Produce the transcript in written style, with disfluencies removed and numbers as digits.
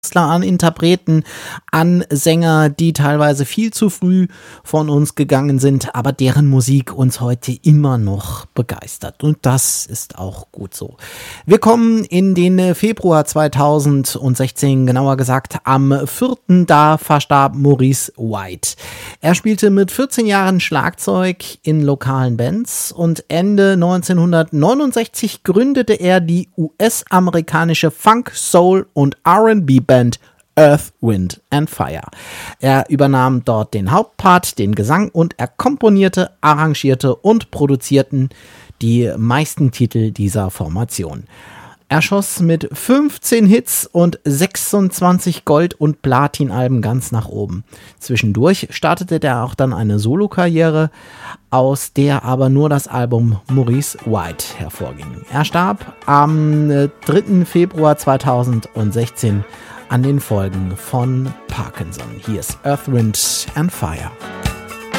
an Interpreten, an Sänger, die teilweise viel zu früh von uns gegangen sind, aber deren Musik uns heute immer noch begeistert. Und das ist auch gut so. Wir kommen in den Februar 2016, genauer gesagt am 4. Da verstarb Maurice White. Er spielte mit 14 Jahren Schlagzeug in lokalen Bands und Ende 1969 gründete er die US-amerikanische Funk, Soul und R&B-Band Earth, Wind and Fire. Er übernahm dort den Hauptpart, den Gesang, und er komponierte, arrangierte und produzierte die meisten Titel dieser Formation. Er schoss mit 15 Hits und 26 Gold- und Platin-Alben ganz nach oben. Zwischendurch startete er auch dann eine Solokarriere, aus der aber nur das Album Maurice White hervorging. Er starb am 3. Februar 2016 an den Folgen von Parkinson. Hier ist Earth, Wind and Fire.